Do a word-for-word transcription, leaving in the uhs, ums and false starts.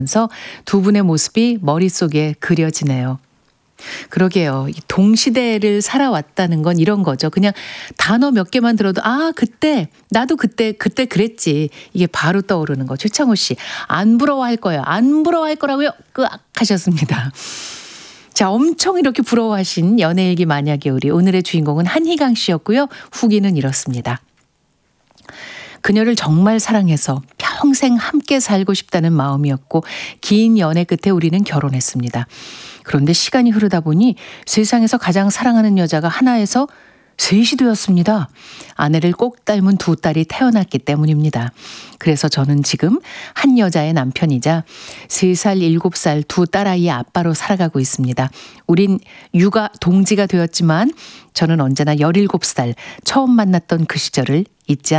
면서 두 분의 모습이 머릿속에 그려지네요. 그러게요. 이 동시대를 살아왔다는 건 이런 거죠. 그냥 단어 몇 개만 들어도 아 그때 나도 그때 그때 그랬지. 이게 바로 떠오르는 거. 최창호 씨. 안 부러워할 거예요. 안 부러워할 거라고요. 끄악 하셨습니다. 자, 엄청 이렇게 부러워하신 연애일기 만약의 우리 오늘의 주인공은 한희강 씨였고요. 후기는 이렇습니다. 그녀를 정말 사랑해서 평생 함께 살고 싶다는 마음이었고 긴 연애 끝에 우리는 결혼했습니다. 그런데 시간이 흐르다 보니 세상에서 가장 사랑하는 여자가 하나에서 셋이 되었습니다. 아내를 꼭 닮은 두 딸이 태어났기 때문입니다. 그래서 저는 지금 한 여자의 남편이자 세 살, 일곱 살 두 딸아이의 아빠로 살아가고 있습니다. 우린 육아 동지가 되었지만 저는 언제나 열일곱 살 처음 만났던 그 시절을 잊지 않습니다.